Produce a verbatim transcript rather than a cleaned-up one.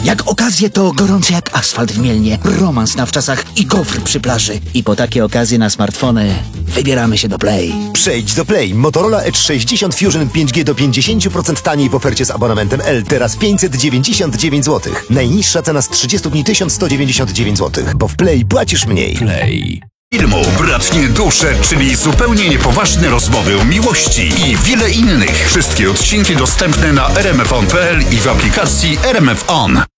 Jak okazje to gorące jak asfalt w Mielnie, romans na wczasach i gofr przy plaży. I po takie okazje na smartfony wybieramy się do Play. Przejdź do Play. Motorola Edge sześćdziesiąt Fusion pięć G do pięćdziesiąt procent taniej w ofercie z abonamentem L. Teraz pięćset dziewięćdziesiąt dziewięć złotych. Najniższa cena z trzydziestu dni tysiąc sto dziewięćdziesiąt dziewięć złotych. Bo w Play płacisz mniej. Play. Filmu Bratnie dusze, czyli zupełnie niepoważne rozmowy o miłości i wiele innych. Wszystkie odcinki dostępne na r m f on kropka p l i w aplikacji R M F On.